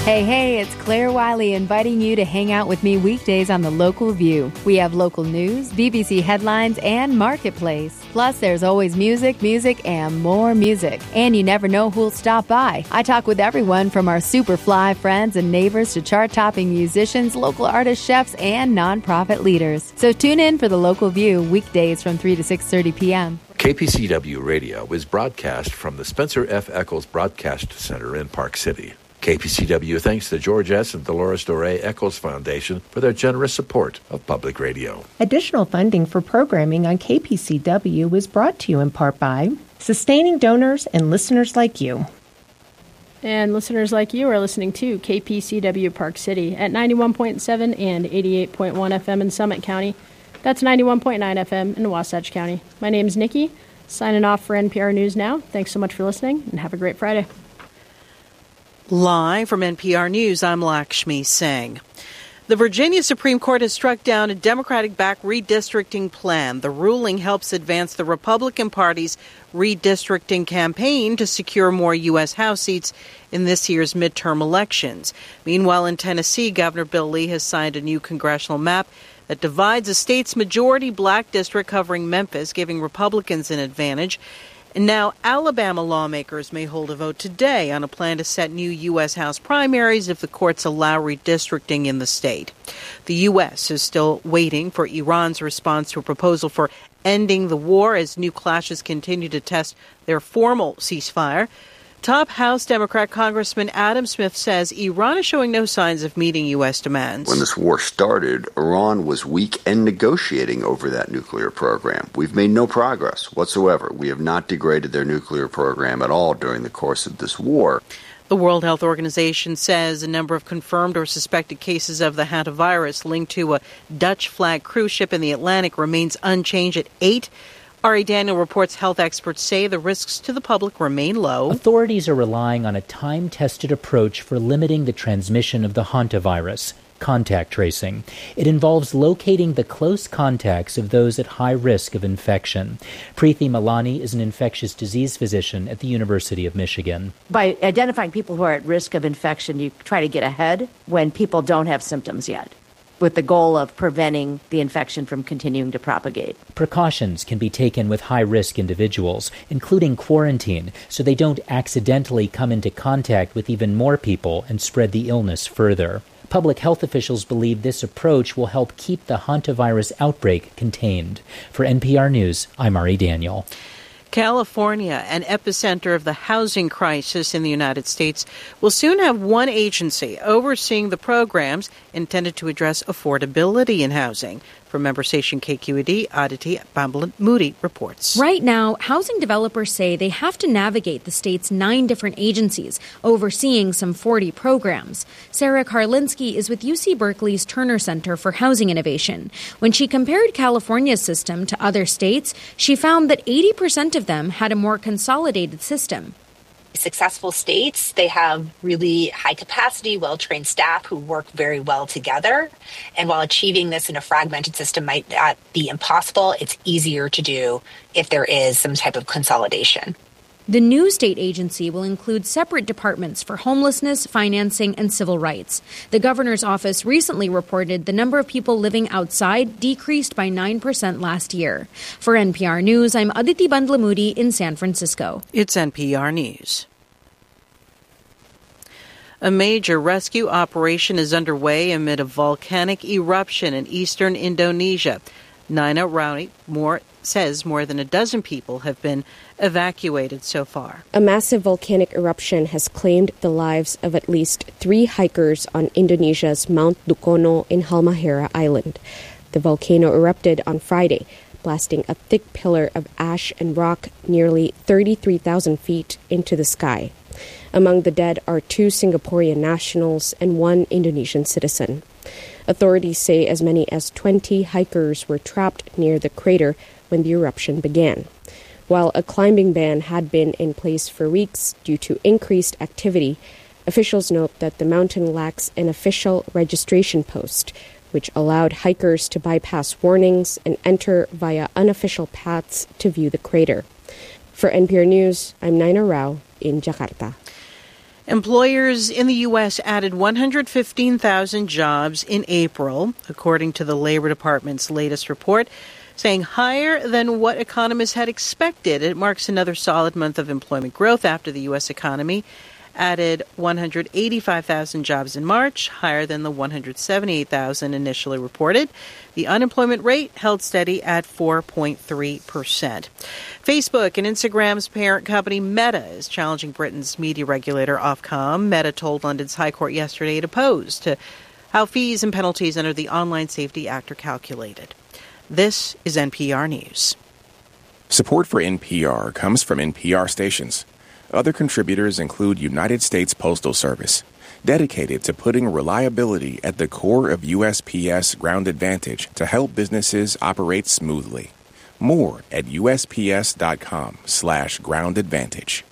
Hey, it's Claire Wiley inviting you to hang out with me weekdays on The Local View. We have local news, BBC headlines, and Marketplace. Plus, there's always music, and more music. And you never know who'll stop by. I talk with everyone from our super fly friends and neighbors to chart-topping musicians, local artists, chefs, and nonprofit leaders. So tune in for The Local View weekdays from 3 to 6:30 p.m. KPCW Radio is broadcast from the Spencer F. Eccles Broadcast Center in Park City. KPCW thanks the George S. and Dolores Doré Eccles Foundation for their generous support of public radio. Additional funding for programming on KPCW is brought to you in part by sustaining donors and listeners like you. And listeners like you are listening to KPCW Park City at 91.7 and 88.1 FM in Summit County. That's 91.9 FM in Wasatch County. My name is Nikki, signing off for NPR News now. Thanks so much for listening, and have a great Friday. Live from NPR News, I'm Lakshmi Singh. The Virginia Supreme Court has struck down a Democratic-backed redistricting plan. The ruling helps advance the Republican Party's redistricting campaign to secure more U.S. House seats in this year's midterm elections. Meanwhile, in Tennessee, Governor Bill Lee has signed a new congressional map that divides a state's majority black district covering Memphis, giving Republicans an advantage. And now Alabama lawmakers may hold a vote today on a plan to set new U.S. House primaries if the courts allow redistricting in the state. The U.S. is still waiting for Iran's response to a proposal for ending the war as new clashes continue to test their formal ceasefire. Top House Democrat Congressman Adam Smith says Iran is showing no signs of meeting U.S. demands. When this war started, Iran was weak and negotiating over that nuclear program. We've made no progress whatsoever. We have not degraded their nuclear program at all during the course of this war. The World Health Organization says a number of confirmed or suspected cases of the hantavirus linked to a Dutch flag cruise ship in the Atlantic remains unchanged at 8. Ari Daniel reports health experts say the risks to the public remain low. Authorities are relying on a time-tested approach for limiting the transmission of the hantavirus, contact tracing. It involves locating the close contacts of those at high risk of infection. Preeti Malani is an infectious disease physician at the University of Michigan. By identifying people who are at risk of infection, you try to get ahead when people don't have symptoms yet, with the goal of preventing the infection from continuing to propagate. Precautions can be taken with high-risk individuals, including quarantine, so they don't accidentally come into contact with even more people and spread the illness further. Public health officials believe this approach will help keep the hantavirus outbreak contained. For NPR News, I'm Ari Daniel. California, an epicenter of the housing crisis in the United States, will soon have one agency overseeing the programs intended to address affordability in housing. From member station KQED, Aditi Bambalan-Moody reports. Right now, housing developers say they have to navigate the state's 9 different agencies, overseeing some 40 programs. Sarah Karlinski is with UC Berkeley's Turner Center for Housing Innovation. When she compared California's system to other states, she found that 80% of them had a more consolidated system. Successful states, they have really high capacity, well-trained staff who work very well together. And while achieving this in a fragmented system might not be impossible, it's easier to do if there is some type of consolidation. The new state agency will include separate departments for homelessness, financing, and civil rights. The governor's office recently reported the number of people living outside decreased by 9% last year. For NPR News, I'm Aditi Bambalan-Moody in San Francisco. It's NPR News. A major rescue operation is underway amid a volcanic eruption in eastern Indonesia. Nina Rowney says more than a dozen people have been evacuated so far. A massive volcanic eruption has claimed the lives of at least 3 hikers on Indonesia's Mount Dukono in Halmahera Island. The volcano erupted on Friday, blasting a thick pillar of ash and rock nearly 33,000 feet into the sky. Among the dead are 2 Singaporean nationals and 1 Indonesian citizen. Authorities say as many as 20 hikers were trapped near the crater when the eruption began. While a climbing ban had been in place for weeks due to increased activity, officials note that the mountain lacks an official registration post, which allowed hikers to bypass warnings and enter via unofficial paths to view the crater. For NPR News, I'm Nina Rao in Jakarta. Employers in the U.S. added 115,000 jobs in April, according to the Labor Department's latest report, saying higher than what economists had expected. It marks another solid month of employment growth after the U.S. economy added 185,000 jobs in March, higher than the 178,000 initially reported. The unemployment rate held steady at 4.3%. Facebook and Instagram's parent company Meta is challenging Britain's media regulator Ofcom. Meta told London's High Court yesterday it opposed to how fees and penalties under the Online Safety Act are calculated. This is NPR News. Support for NPR comes from NPR stations. Other contributors include United States Postal Service, dedicated to putting reliability at the core of USPS Ground Advantage to help businesses operate smoothly. More at USPS.com/Ground Advantage.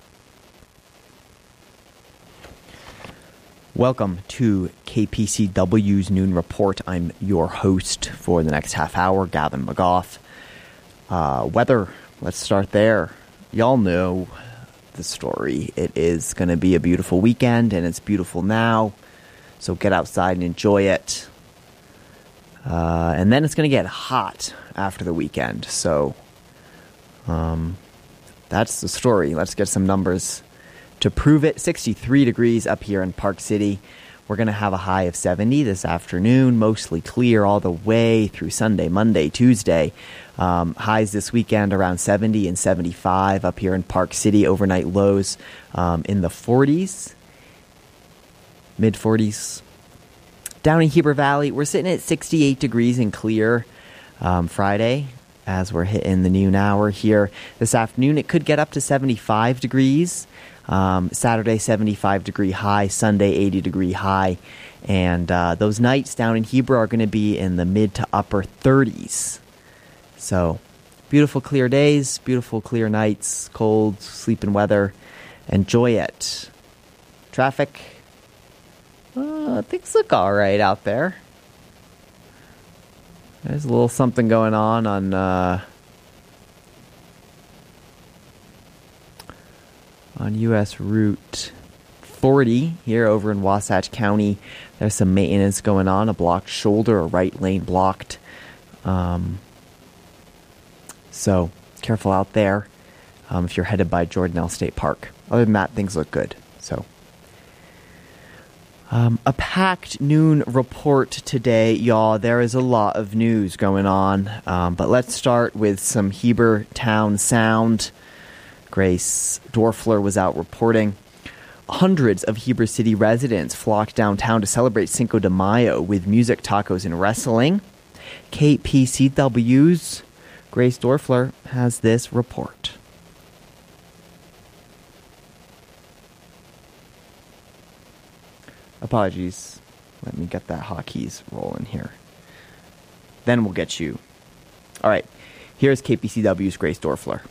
Welcome to KPCW's Noon Report. I'm your host for the next half hour, Gavin McGough. Weather, let's start there. Y'all know the story. It is going to be a beautiful weekend, and it's beautiful now, so get outside and enjoy it. And then it's going to get hot after the weekend, so that's the story. Let's get some numbers to prove it. 63 degrees up here in Park City. We're going to have a high of 70 this afternoon, mostly clear all the way through Sunday, Monday, Tuesday. Highs this weekend around 70 and 75 up here in Park City. Overnight lows in the 40s, mid-40s. Down in Heber Valley, we're sitting at 68 degrees and clear Friday as we're hitting the noon hour here. This afternoon, it could get up to 75 degrees. Saturday, 75-degree high. Sunday, 80-degree high. And those nights down in Heber are going to be in the mid to upper 30s. So, beautiful clear days, beautiful clear nights, cold, sleeping weather. Enjoy it. Traffic, things look all right out there. There's a little something going on U.S. Route 40 here over in Wasatch County. There's some maintenance going on, a blocked shoulder, a right lane blocked. So careful out there if you're headed by Jordanelle State Park. Other than that, things look good. So a packed noon report today, y'all. There is a lot of news going on, but let's start with some Heber Town sound. Grace Dorfler was out reporting. Hundreds of Heber City residents flocked downtown to celebrate Cinco de Mayo with music, tacos, and wrestling. KPCW's Grace Dorfler has this report. Apologies. Let me get that hotkeys rolling here. Then we'll get you. All right. Here's KPCW's Grace Dorfler.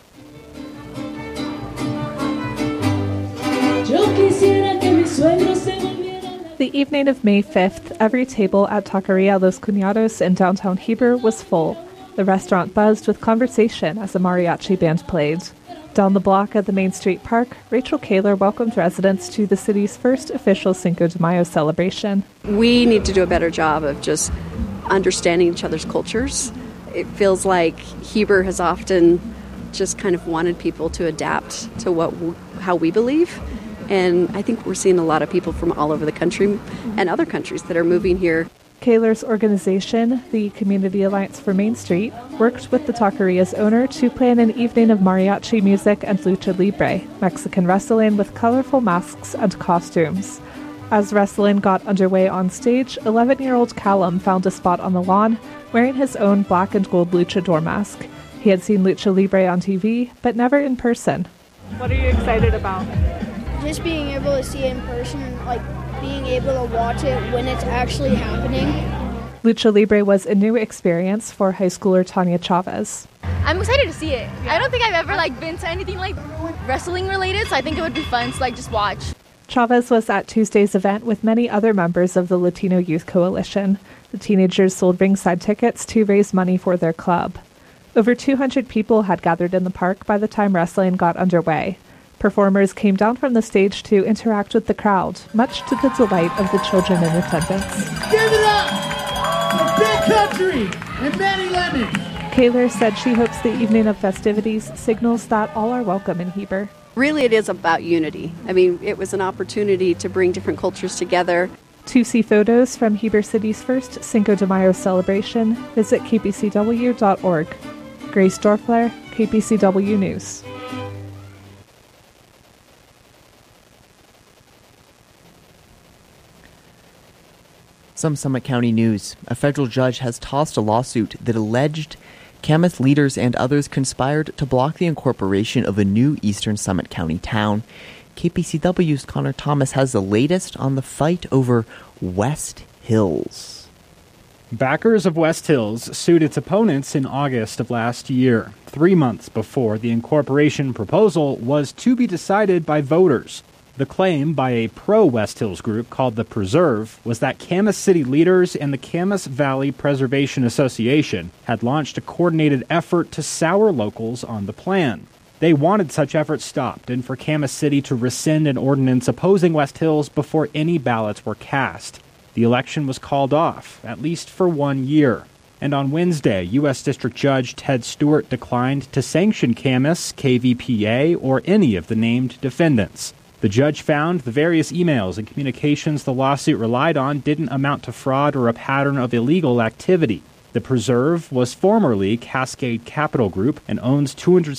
The evening of May 5th, every table at Taqueria Los Cuñados in downtown Heber was full. The restaurant buzzed with conversation as a mariachi band played. Down the block at the Main Street Park, Rachel Kaler welcomed residents to the city's first official Cinco de Mayo celebration. We need to do a better job of just understanding each other's cultures. It feels like Heber has often just kind of wanted people to adapt to how we believe. And I think we're seeing a lot of people from all over the country and other countries that are moving here. Kaler's organization, the Community Alliance for Main Street, worked with the Taqueria's owner to plan an evening of mariachi music and lucha libre, Mexican wrestling with colorful masks and costumes. As wrestling got underway on stage, 11-year-old Callum found a spot on the lawn, wearing his own black and gold luchador mask. He had seen lucha libre on TV, but never in person. What are you excited about? Just being able to see it in person, being able to watch it when it's actually happening. Lucha Libre was a new experience for high schooler Tanya Chavez. I'm excited to see it. I don't think I've ever been to anything wrestling related, so I think it would be fun to just watch. Chavez was at Tuesday's event with many other members of the Latino Youth Coalition. The teenagers sold ringside tickets to raise money for their club. Over 200 people had gathered in the park by the time wrestling got underway. Performers came down from the stage to interact with the crowd, much to the delight of the children in attendance. Give it up for Big Country and Manny Lemon. Kaler said she hopes the evening of festivities signals that all are welcome in Heber. Really, it is about unity. I mean, it was an opportunity to bring different cultures together. To see photos from Heber City's first Cinco de Mayo celebration, visit kpcw.org. Grace Dorfler, KPCW News. Some Summit County news. A federal judge has tossed a lawsuit that alleged Camas leaders and others conspired to block the incorporation of a new eastern Summit County town. KPCW's Connor Thomas has the latest on the fight over West Hills. Backers of West Hills sued its opponents in August of last year, 3 months before the incorporation proposal was to be decided by voters. The claim by a pro-West Hills group called The Preserve was that Camas City leaders and the Camas Valley Preservation Association had launched a coordinated effort to sour locals on the plan. They wanted such efforts stopped and for Camas City to rescind an ordinance opposing West Hills before any ballots were cast. The election was called off, at least for 1 year. And on Wednesday, U.S. District Judge Ted Stewart declined to sanction Camas, KVPA, or any of the named defendants. The judge found the various emails and communications the lawsuit relied on didn't amount to fraud or a pattern of illegal activity. The Preserve was formerly Cascade Capital Group and owns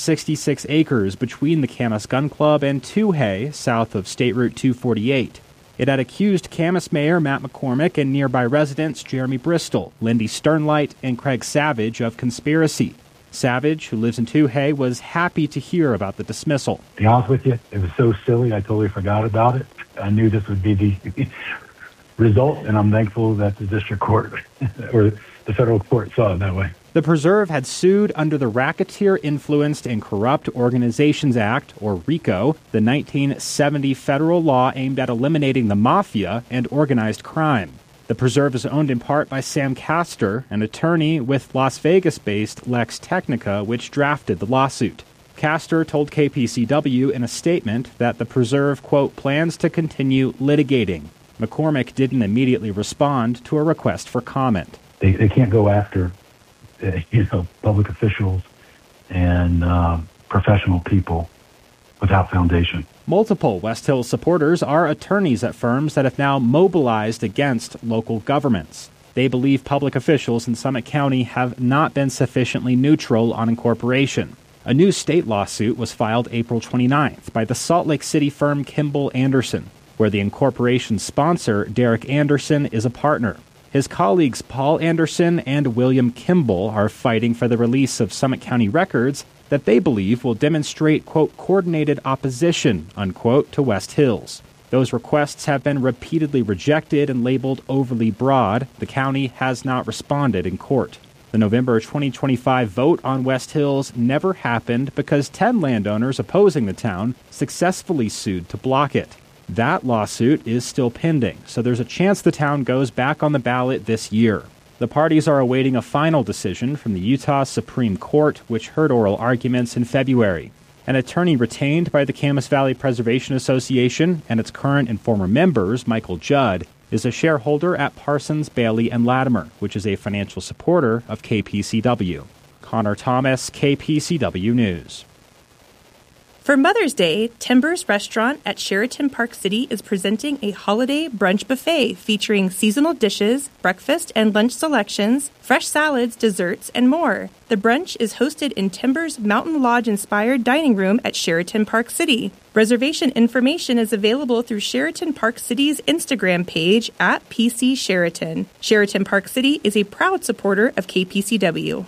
266 acres between the Camas Gun Club and Toohey, south of State Route 248. It had accused Camas Mayor Matt McCormick and nearby residents Jeremy Bristol, Lindy Sternlight, and Craig Savage of conspiracy. Savage, who lives in Toohey, was happy to hear about the dismissal. To be honest with you, it was so silly, I totally forgot about it. I knew this would be the result, and I'm thankful that the district court or the federal court saw it that way. The Preserve had sued under the Racketeer-Influenced and Corrupt Organizations Act, or RICO, the 1970 federal law aimed at eliminating the mafia and organized crime. The Preserve is owned in part by Sam Castor, an attorney with Las Vegas-based Lex Technica, which drafted the lawsuit. Castor told KPCW in a statement that the Preserve, quote, plans to continue litigating. McCormick didn't immediately respond to a request for comment. They can't go after, public officials and professional people without foundation. Multiple West Hills supporters are attorneys at firms that have now mobilized against local governments. They believe public officials in Summit County have not been sufficiently neutral on incorporation. A new state lawsuit was filed April 29th by the Salt Lake City firm Kimball Anderson, where the incorporation sponsor, Derek Anderson, is a partner. His colleagues Paul Anderson and William Kimball are fighting for the release of Summit County records that they believe will demonstrate, quote, coordinated opposition, unquote, to West Hills. Those requests have been repeatedly rejected and labeled overly broad. The county has not responded in court. The November 2025 vote on West Hills never happened because 10 landowners opposing the town successfully sued to block it. That lawsuit is still pending, so there's a chance the town goes back on the ballot this year. The parties are awaiting a final decision from the Utah Supreme Court, which heard oral arguments in February. An attorney retained by the Camas Valley Preservation Association and its current and former members, Michael Judd, is a shareholder at Parsons, Bailey, and Latimer, which is a financial supporter of KPCW. Connor Thomas, KPCW News. For Mother's Day, Timbers Restaurant at Sheraton Park City is presenting a holiday brunch buffet featuring seasonal dishes, breakfast and lunch selections, fresh salads, desserts, and more. The brunch is hosted in Timbers Mountain Lodge-inspired dining room at Sheraton Park City. Reservation information is available through Sheraton Park City's Instagram page at PC Sheraton. Sheraton Park City is a proud supporter of KPCW.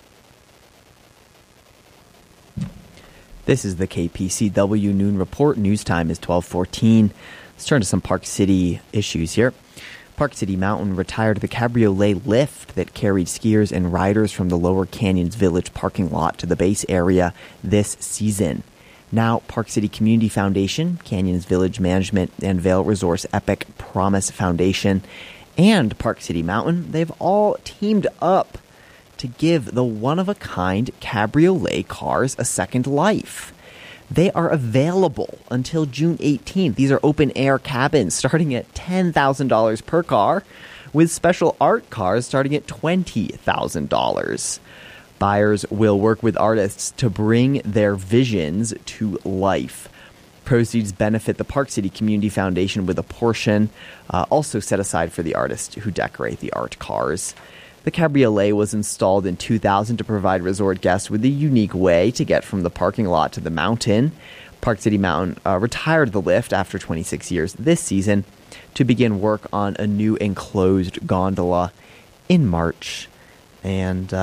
This is the KPCW Noon Report. News time is 12:14. Let's turn to some Park City issues here. Park City Mountain retired the cabriolet lift that carried skiers and riders from the Lower Canyons Village parking lot to the base area this season. Now, Park City Community Foundation, Canyons Village Management, and Vail Resorts Epic Promise Foundation, and Park City Mountain, they've all teamed up to give the one-of-a-kind cabriolet cars a second life. They are available until June 18th. These are open-air cabins starting at $10,000 per car, with special art cars starting at $20,000. Buyers will work with artists to bring their visions to life. Proceeds benefit the Park City Community Foundation, with a portion also set aside for the artists who decorate the art cars. The cabriolet was installed in 2000 to provide resort guests with a unique way to get from the parking lot to the mountain. Park City Mountain retired the lift after 26 years this season to begin work on a new enclosed gondola in March. And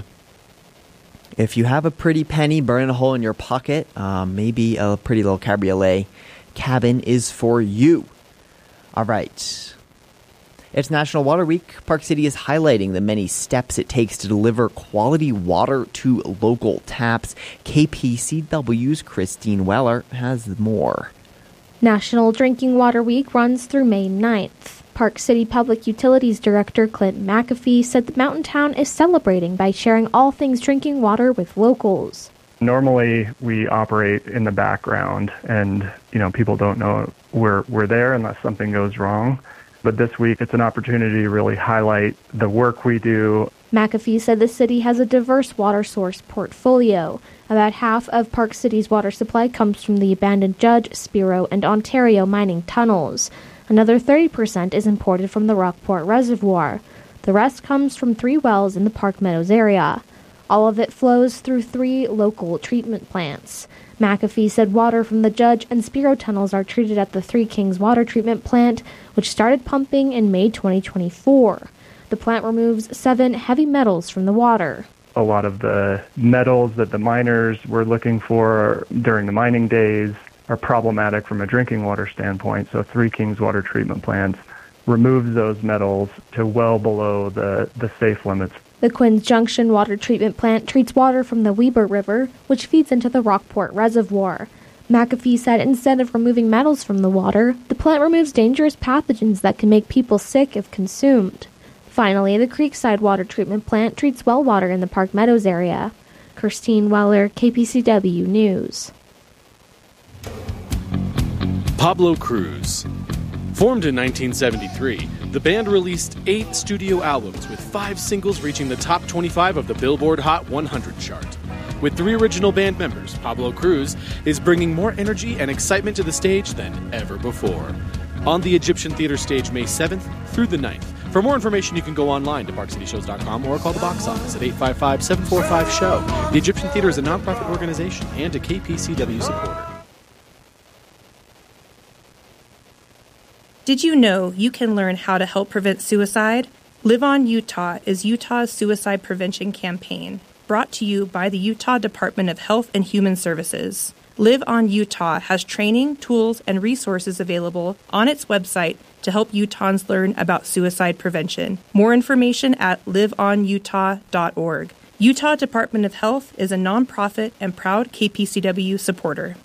if you have a pretty penny burning a hole in your pocket, maybe a pretty little cabriolet cabin is for you. All right. It's National Water Week. Park City is highlighting the many steps it takes to deliver quality water to local taps. KPCW's Christine Weller has more. National Drinking Water Week runs through May 9th. Park City Public Utilities Director Clint McAfee said the Mountain Town is celebrating by sharing all things drinking water with locals. Normally, we operate in the background, and people don't know we're there unless something goes wrong. But this week, it's an opportunity to really highlight the work we do. McAfee said the city has a diverse water source portfolio. About half of Park City's water supply comes from the abandoned Judge, Spiro, and Ontario mining tunnels. Another 30% is imported from the Rockport Reservoir. The rest comes from 3 wells in the Park Meadows area. All of it flows through 3 local treatment plants. McAfee said water from the Judge and Spiro tunnels are treated at the Three Kings water treatment plant, which started pumping in May 2024. The plant removes 7 heavy metals from the water. A lot of the metals that the miners were looking for during the mining days are problematic from a drinking water standpoint, so Three Kings water treatment plants removes those metals to well below the safe limits. The Quinns Junction water treatment plant treats water from the Weber River, which feeds into the Rockport Reservoir. McAfee said instead of removing metals from the water, the plant removes dangerous pathogens that can make people sick if consumed. Finally, the Creekside water treatment plant treats well water in the Park Meadows area. Christine Weller, KPCW News. Pablo Cruz. Formed in 1973, the band released 8 studio albums with 5 singles reaching the top 25 of the Billboard Hot 100 chart. With 3 original band members, Pablo Cruz is bringing more energy and excitement to the stage than ever before. On the Egyptian Theater stage May 7th through the 9th. For more information, you can go online to parkcityshows.com or call the box office at 855-745-SHOW. The Egyptian Theater is a nonprofit organization and a KPCW supporter. Did you know you can learn how to help prevent suicide? Live On Utah is Utah's suicide prevention campaign, brought to you by the Utah Department of Health and Human Services. Live On Utah has training, tools, and resources available on its website to help Utahns learn about suicide prevention. More information at liveonutah.org. Utah Department of Health is a nonprofit and proud KPCW supporter.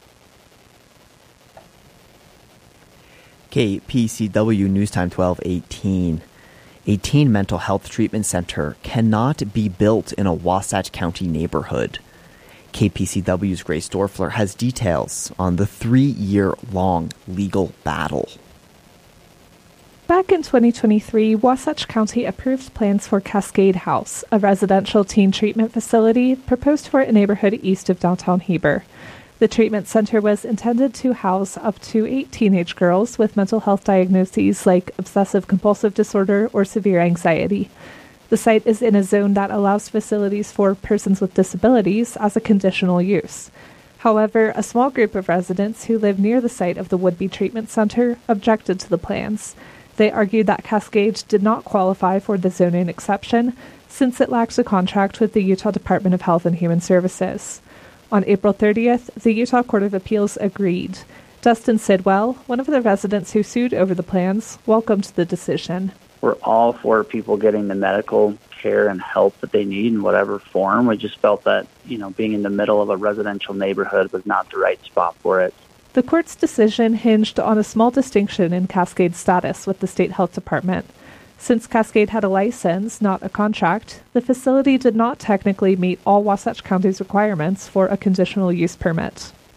KPCW News Time 12:18. A teen mental health treatment center cannot be built in a Wasatch County neighborhood. KPCW's Grace Dorfler has details on the 3-year-long legal battle. Back in 2023, Wasatch County approved plans for Cascade House, a residential teen treatment facility proposed for a neighborhood east of downtown Heber. The treatment center was intended to house up to 8 teenage girls with mental health diagnoses like obsessive-compulsive disorder or severe anxiety. The site is in a zone that allows facilities for persons with disabilities as a conditional use. However, a small group of residents who live near the site of the would-be treatment center objected to the plans. They argued that Cascade did not qualify for the zoning exception since it lacks a contract with the Utah Department of Health and Human Services. On April 30th, the Utah Court of Appeals agreed. Dustin Sidwell, one of the residents who sued over the plans, welcomed the decision. We're all for people getting the medical care and help that they need in whatever form. We just felt that, being in the middle of a residential neighborhood was not the right spot for it. The court's decision hinged on a small distinction in Cascade's status with the state health department. Since Cascade had a license, not a contract, the facility did not technically meet all Wasatch County's requirements for a conditional use permit.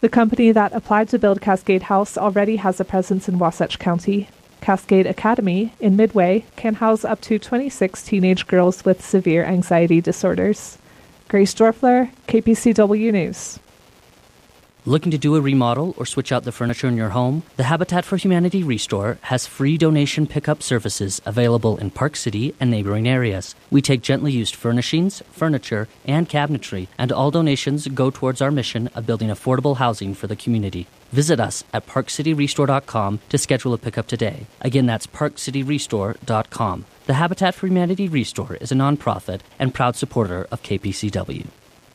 The company that applied to build Cascade House already has a presence in Wasatch County. Cascade Academy in Midway can house up to 26 teenage girls with severe anxiety disorders. Grace Dorfler, KPCW News. Looking to do a remodel or switch out the furniture in your home? The Habitat for Humanity Restore has free donation pickup services available in Park City and neighboring areas. We take gently used furnishings, furniture, and cabinetry, and all donations go towards our mission of building affordable housing for the community. Visit us at parkcityrestore.com to schedule a pickup today. Again, that's parkcityrestore.com. The Habitat for Humanity Restore is a nonprofit and proud supporter of KPCW.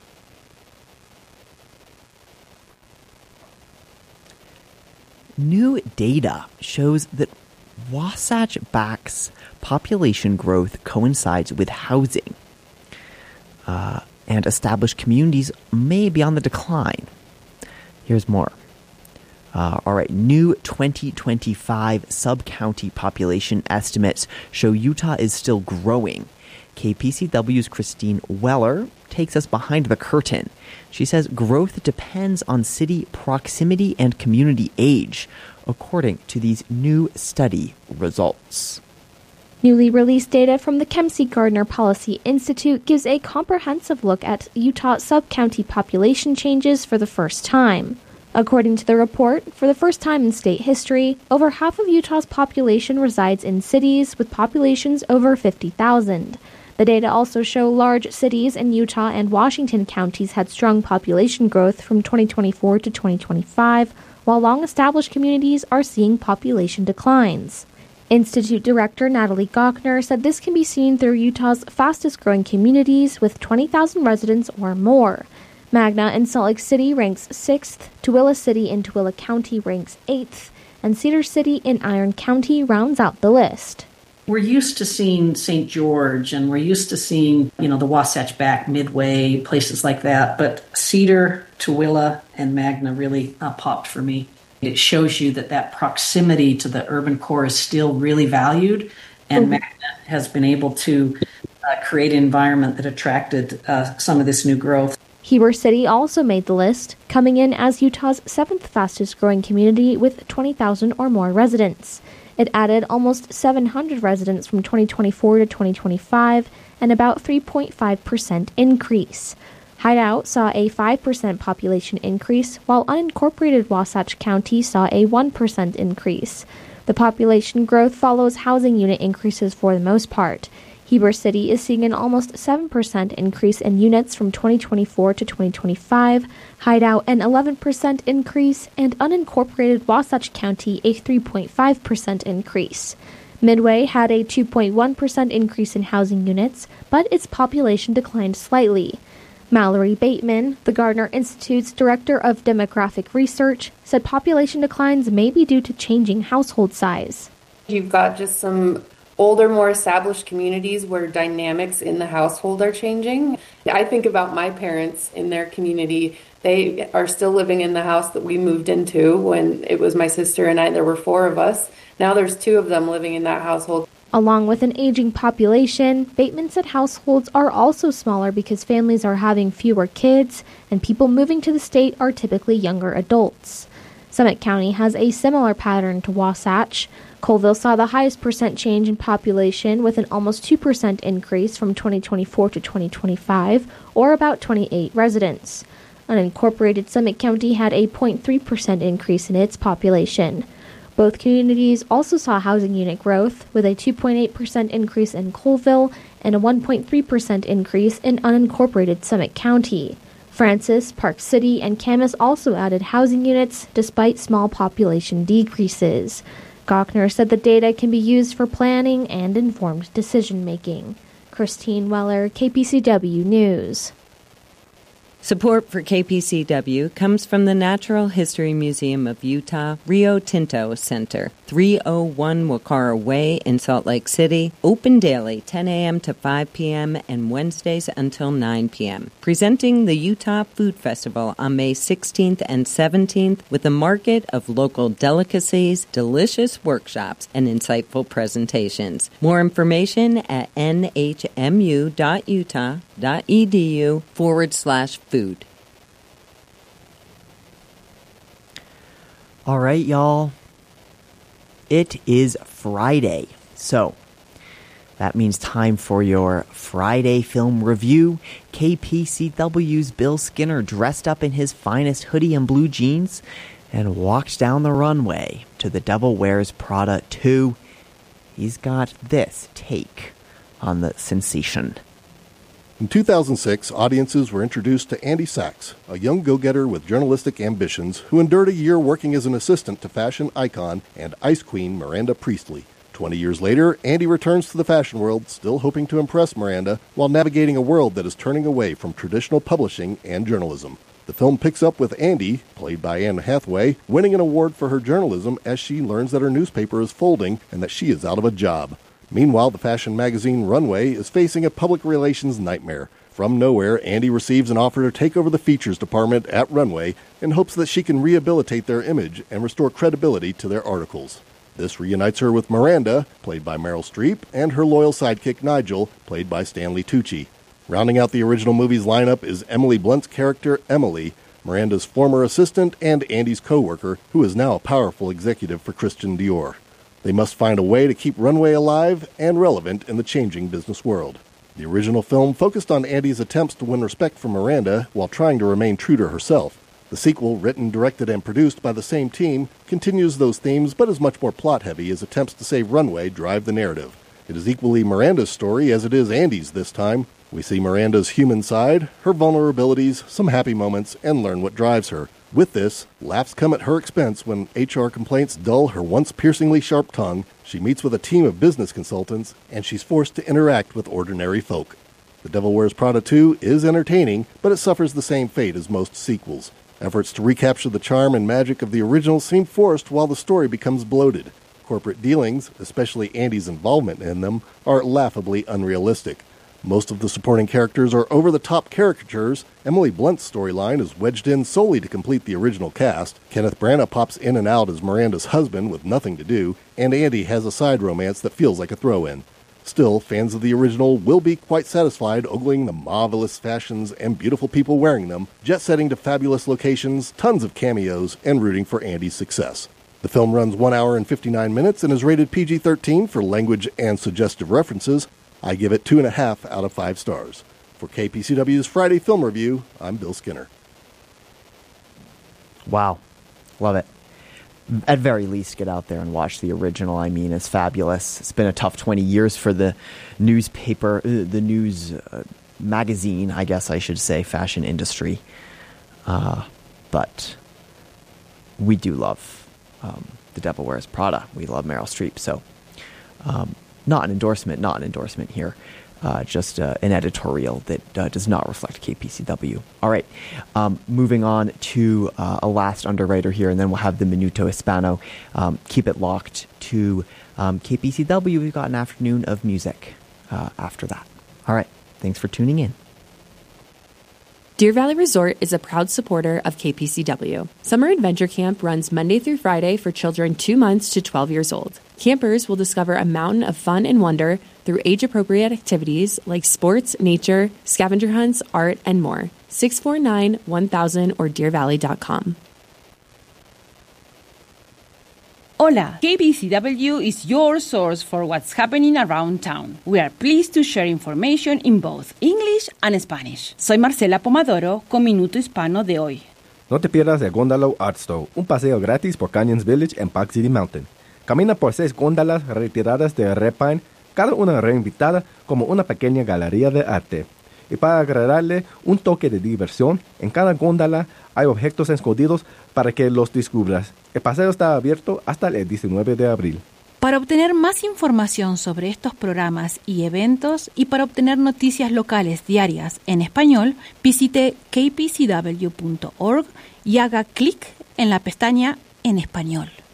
New data shows that Wasatch Back's population growth coincides with housing, and established communities may be on the decline. Here's more. All right, new 2025 sub-county population estimates show Utah is still growing. KPCW's Christine Weller takes us behind the curtain. She says growth depends on city proximity and community age, according to these new study results. Newly released data from the Kempsey-Gardner Policy Institute gives a comprehensive look at Utah sub-county population changes for the first time. According to the report, for the first time in state history, over half of Utah's population resides in cities with populations over 50,000. The data also show large cities in Utah and Washington counties had strong population growth from 2024 to 2025, while long-established communities are seeing population declines. Institute Director Natalie Gochner said this can be seen through Utah's fastest-growing communities with 20,000 residents or more. Magna in Salt Lake City ranks 6th, Tooele City in Tooele County ranks 8th, and Cedar City in Iron County rounds out the list. We're used to seeing St. George, and we're used to seeing, the Wasatch Back, Midway, places like that. But Cedar, Tooele, and Magna really popped for me. It shows you that proximity to the urban core is still really valued, and Magna has been able to create an environment that attracted some of this new growth. Heber City also made the list, coming in as Utah's 7th fastest growing community with 20,000 or more residents. It added almost 700 residents from 2024 to 2025, and about 3.5% increase. Hideout saw a 5% population increase, while unincorporated Wasatch County saw a 1% increase. The population growth follows housing unit increases for the most part. Heber City is seeing an almost 7% increase in units from 2024 to 2025, Hideout an 11% increase, and unincorporated Wasatch County a 3.5% increase. Midway had a 2.1% increase in housing units, but its population declined slightly. Mallory Bateman, the Gardner Institute's Director of Demographic Research, said population declines may be due to changing household size. You've got just some older, more established communities where dynamics in the household are changing. I think about my parents in their community. They are still living in the house that we moved into when it was my sister and I. There were 4 of us. Now there's 2 of them living in that household. Along with an aging population, Bateman said households are also smaller because families are having fewer kids, and people moving to the state are typically younger adults. Summit County has a similar pattern to Wasatch. Colville saw the highest percent change in population with an almost 2% increase from 2024 to 2025, or about 28 residents. Unincorporated Summit County had a 0.3% increase in its population. Both communities also saw housing unit growth, with a 2.8% increase in Colville and a 1.3% increase in unincorporated Summit County. Francis, Park City, and Camas also added housing units despite small population decreases. Gochner said the data can be used for planning and informed decision-making. Christine Weller, KPCW News. Support for KPCW comes from the Natural History Museum of Utah Rio Tinto Center, 301 Wakara Way in Salt Lake City, open daily 10 a.m. to 5 p.m. and Wednesdays until 9 p.m. Presenting the Utah Food Festival on May 16th and 17th with a market of local delicacies, delicious workshops, and insightful presentations. More information at nhmu.utah.edu/food. All right, y'all. It is Friday. So, that means time for your Friday film review. KPCW's Bill Skinner dressed up in his finest hoodie and blue jeans and walked down the runway to The Devil Wears Prada 2. He's got this take on the sensation. In 2006, audiences were introduced to Andy Sachs, a young go-getter with journalistic ambitions who endured a year working as an assistant to fashion icon and ice queen Miranda Priestley. 20 years later, Andy returns to the fashion world, still hoping to impress Miranda, while navigating a world that is turning away from traditional publishing and journalism. The film picks up with Andy, played by Anne Hathaway, winning an award for her journalism as she learns that her newspaper is folding and that she is out of a job. Meanwhile, the fashion magazine Runway is facing a public relations nightmare. From nowhere, Andy receives an offer to take over the features department at Runway in hopes that she can rehabilitate their image and restore credibility to their articles. This reunites her with Miranda, played by Meryl Streep, and her loyal sidekick Nigel, played by Stanley Tucci. Rounding out the original movie's lineup is Emily Blunt's character, Emily, Miranda's former assistant and Andy's co-worker, who is now a powerful executive for Christian Dior. They must find a way to keep Runway alive and relevant in the changing business world. The original film focused on Andy's attempts to win respect from Miranda while trying to remain true to herself. The sequel, written, directed, and produced by the same team, continues those themes but is much more plot-heavy as attempts to save Runway drive the narrative. It is equally Miranda's story as it is Andy's this time. We see Miranda's human side, her vulnerabilities, some happy moments, and learn what drives her. With this, laughs come at her expense when HR complaints dull her once piercingly sharp tongue, she meets with a team of business consultants, and she's forced to interact with ordinary folk. The Devil Wears Prada 2 is entertaining, but it suffers the same fate as most sequels. Efforts to recapture the charm and magic of the original seem forced while the story becomes bloated. Corporate dealings, especially Andy's involvement in them, are laughably unrealistic. Most of the supporting characters are over-the-top caricatures. Emily Blunt's storyline is wedged in solely to complete the original cast. Kenneth Branagh pops in and out as Miranda's husband with nothing to do, and Andy has a side romance that feels like a throw-in. Still, fans of the original will be quite satisfied ogling the marvelous fashions and beautiful people wearing them, jet-setting to fabulous locations, tons of cameos, and rooting for Andy's success. The film runs 1 hour and 59 minutes and is rated PG-13 for language and suggestive references. I give it 2.5 out of 5 stars. For KPCW's Friday Film Review, I'm Bill Skinner. Wow. Love it. At very least, get out there and watch the original. I mean, it's fabulous. It's been a tough 20 years for the newspaper, the news magazine, I guess I should say, fashion industry. But we do love The Devil Wears Prada. We love Meryl Streep. So not an endorsement here. Just an editorial that does not reflect KPCW. All right, moving on to a last underwriter here, and then we'll have the Minuto Hispano. Keep it locked to KPCW. We've got an afternoon of music after that. All right, thanks for tuning in. Deer Valley Resort is a proud supporter of KPCW. Summer Adventure Camp runs Monday through Friday for children 2 months to 12 years old. Campers will discover a mountain of fun and wonder through age-appropriate activities like sports, nature, scavenger hunts, art, and more. 649-1000 or deervalley.com. Hola, KPCW is your source for what's happening around town. We are pleased to share information in both English and Spanish. Soy Marcela Pomadoro con Minuto Hispano de hoy. No te pierdas el Gondalo Art Show, un paseo gratis por Canyons Village en Park City Mountain. Camina por 6 góndolas retiradas de Repine, cada una reinvitada como una pequeña galería de arte. Y para agregarle un toque de diversión, en cada góndola hay objetos escondidos para que los descubras. El paseo está abierto hasta el 19 de abril. Para obtener más información sobre estos programas y eventos y para obtener noticias locales diarias en español, visite kpcw.org y haga clic en la pestaña En Español.